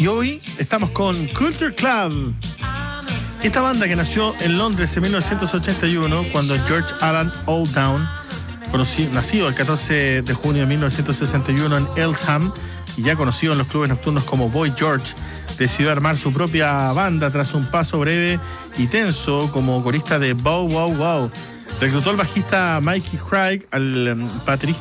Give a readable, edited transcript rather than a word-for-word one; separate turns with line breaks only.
Y hoy estamos con Culture Club. Esta banda que nació en Londres en 1981, cuando George Alan Olddown, nacido el 14 de junio de 1961 en Eltham, y ya conocido en los clubes nocturnos como Boy George, decidió armar su propia banda tras un paso breve y tenso como corista de Bow Wow Wow. Reclutó al bajista Mikey Craig, al